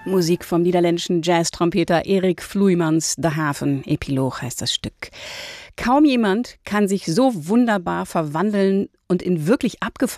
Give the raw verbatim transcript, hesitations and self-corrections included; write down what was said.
Musik vom niederländischen Jazz-Trompeter Erik Vloeimans, Der Hafen. Epilog heißt das Stück. Kaum jemand kann sich so wunderbar verwandeln und in wirklich abgefahren